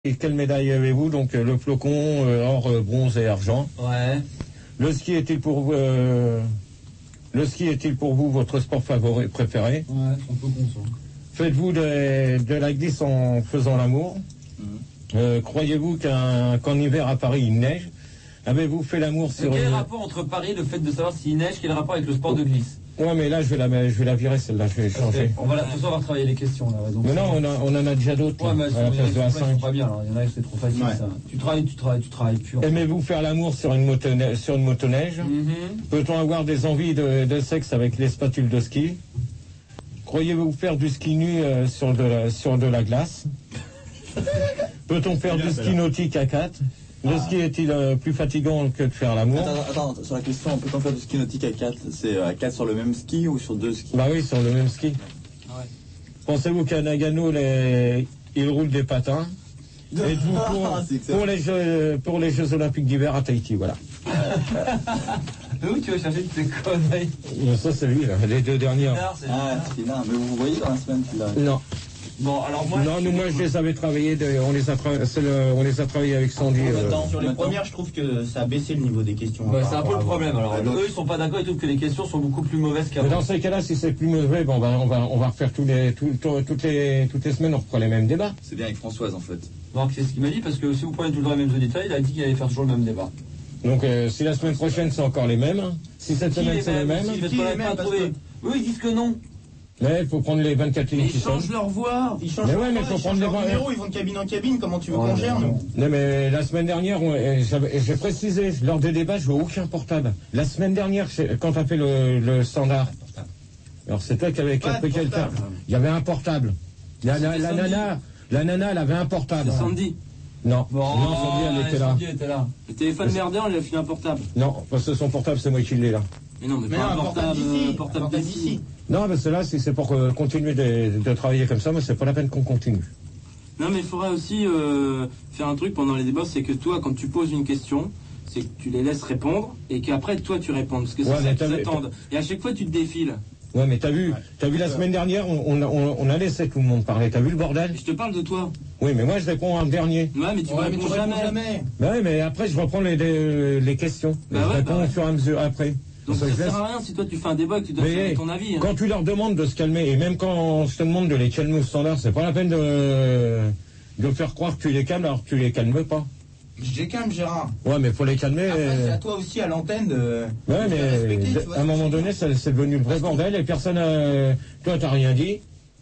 Et quelle médaille avez-vous? Donc le flocon, or, bronze et argent. Ouais. Le ski est-il pour vous votre sport favori préféré? Ouais, c'est un peu con ça. Faites-vous de la glisse en faisant l'amour? Croyez-vous qu'en hiver à Paris il neige? Avez-vous fait l'amour sur Quel est le rapport entre Paris, le fait de savoir s'il neige, quel est le rapport avec le sport de glisse? Ouais, mais là je vais la virer celle-là, je vais changer. On va tout ça, on va retravailler les questions là. Donc, mais non, on en a déjà d'autres. Ouais, mais à la place de la 5. pas bien. Alors. Il y en a c'est trop facile ça. Tu travailles plus. Aimez-vous faire l'amour sur une motoneige? Peut-on avoir des envies de sexe avec les spatules de ski? Croyez-vous faire du ski nu sur de la glace? Peut-on faire du ski nautique à 4? Le ski est-il plus fatigant que de faire l'amour? Attends, sur la question, peut-on faire du ski nautique à 4? C'est à 4 sur le même ski ou sur 2 skis? Bah oui, sur le même ski. Ouais. Pensez-vous qu'à Nagano, il roule des patins? Êtes-vous pour les Jeux Olympiques d'hiver à Tahiti? Voilà. Où tu vas chercher toutes tes conneries? Ça, c'est lui, là, les deux dernières. C'est là, mais vous voyez dans la semaine qu'il a. Non. Bon, alors moi. Non, moi je les avais travaillés, on les a travaillés avec Sandy. Sur les premières, je trouve que ça a baissé le niveau des questions. Ouais, c'est un peu le problème. Alors, eux, ils sont pas d'accord, ils trouvent que les questions sont beaucoup plus mauvaises qu'avant. Dans ces cas-là, si c'est plus mauvais, bon, on va refaire toutes les semaines, on reprend les mêmes débats. C'est bien avec Françoise en fait. Donc c'est ce qu'il m'a dit, parce que si vous prenez tout le temps les mêmes auditeurs, il a dit qu'il allait faire toujours le même débat. Donc si la semaine prochaine c'est encore les mêmes, si cette semaine c'est les mêmes. Eux ils disent que non. Mais il faut prendre les 24 lignes qui sont. Ils changent leur voix, ils changent leur numéro, ils vont de cabine en cabine, comment tu veux qu'on gère nous? Non mais la semaine dernière, j'ai précisé, lors des débats, je veux aucun portable. La semaine dernière, quand tu as fait le standard, alors c'est toi qui avais capté quelqu'un. Il y avait un portable. La nana, elle avait un portable. C'est Sandy. Non, Sandy, elle était là. Le téléphone merdeur, il a filé un portable. Non, parce que son portable, c'est moi qui l'ai là. Mais non, mais pas un portable d'ici. Non, parce que là, si c'est pour continuer de travailler comme ça, moi, c'est pas la peine qu'on continue. Non, mais il faudrait aussi faire un truc pendant les débats, c'est que toi, quand tu poses une question, c'est que tu les laisses répondre et qu'après, toi, tu réponds. Parce que c'est ça qu'ils attendent. Et à chaque fois, tu te défiles. Ouais, mais t'as vu la semaine dernière, on a laissé tout le monde parler. T'as vu le bordel? Je te parle de toi. Oui, mais moi, je réponds en dernier. Ouais, mais tu réponds jamais. Bah oui, mais après, je reprends les questions. Je réponds au fur et à mesure après. Donc ça sert à rien si toi tu fais un débat et que tu dois faire ton avis. Quand tu leur demandes de se calmer, et même quand je te demande de les calmer au standard, c'est pas la peine de faire croire que tu les calmes alors que tu les calmes pas. Je les calme, Gérard. Ouais, mais faut les calmer. Après, c'est à toi aussi à l'antenne de. Ouais, mais à un moment donné, c'est devenu le vrai bordel et personne. Toi, t'as rien dit.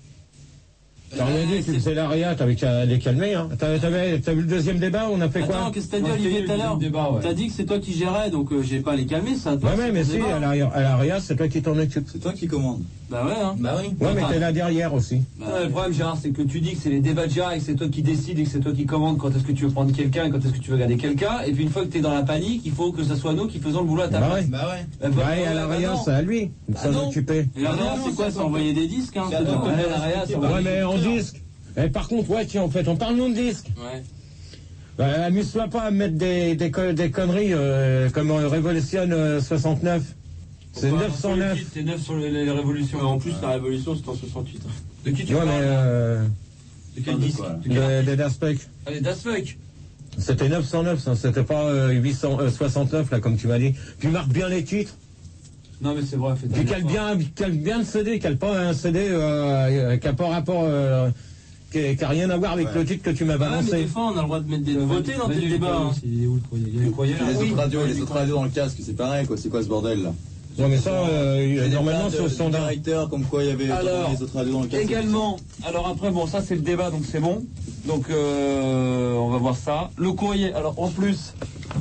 T'as rien dit, tu faisais l'aria, t'avais qu'à les calmer. Hein. T'as vu le deuxième débat, on a fait quoi? Attends, qu'est-ce que t'as dit Olivier tout à l'heure? T'as dit que c'est toi qui gérais, donc j'ai pas à les calmer, ça. Ouais, mais si, à l'aria, c'est toi qui t'en occupe. C'est toi qui commande. Bah ouais, hein. Bah oui. Ouais, mais t'es là derrière aussi. Le problème, Gérard, c'est que tu dis que c'est les débats de Gérard et que c'est toi qui décides et que c'est toi qui commandes quand est-ce que tu veux prendre quelqu'un et quand est-ce que tu veux garder quelqu'un. Et puis une fois que t'es dans la panique, il faut que ce soit nous qui faisons le boulot à ta place. Bah ouais. À l'aria, c'est à lui de s'en occuper. Et l'aria, c'est quoi? C'est envoyer des disques, hein. Ouais, mais en disque. Et par contre, ouais, tiens, en fait, on parle non de disque. Ouais. Amuse-toi pas à mettre des conneries comme Révolution 69. C'est 909. C'est 9 sur les révolutions. En plus, la révolution, c'est en 68. De qui tu ouais, parles? De quel disque? Des Daft Punk. Allez, Daft Punk. C'était 909, ça, c'était pas 869, là, comme tu m'as dit. Tu marques bien les titres. Non, mais c'est vrai, fais tu cales bien le CD, cale pas un CD qui n'a pas rapport. Qui n'a rien à voir avec le titre que tu m'as balancé. Mais des fois, on a le droit de mettre des nouveautés dans tes débats. Il est où le courrier? Il y a le courrier là? Les autres radios dans le casque, c'est pareil quoi, c'est quoi ce bordel là? Non mais ça, normalement sur le standard. Directeur, comme quoi il y avait les autres radios dans le casque. Également, alors après, bon, ça c'est le débat, donc c'est bon. Donc on va voir ça. Le courrier, alors en plus,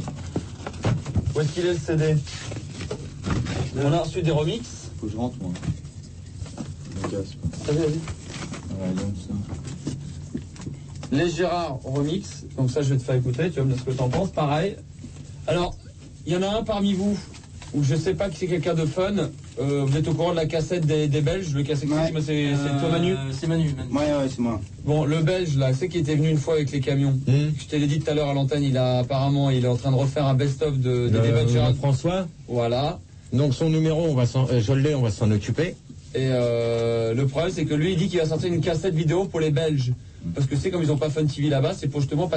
où est-ce qu'il est le CD? On a reçu des remixes. Faut que je rentre moi. Le casque. Vas-y. Ouais, donc ça. Les Gérard remix, donc ça je vais te faire écouter, tu vas me dire ce que tu en penses, pareil. Alors, il y en a un parmi vous, où je sais pas que c'est quelqu'un de fun, vous êtes au courant de la cassette des Belges, le cassette c'est toi Manu? C'est Manu. Ouais, c'est moi. Bon, le Belge là, c'est qui était venu une fois avec les camions. Je te l'ai dit tout à l'heure à l'antenne, il est en train de refaire un best-of des débats de Gérard. François. Voilà. Donc son numéro, on va s'en occuper. Et le problème c'est que lui il dit qu'il va sortir une cassette vidéo pour les Belges. parce que c'est comme ils n'ont pas Fun TV là-bas, c'est pour justement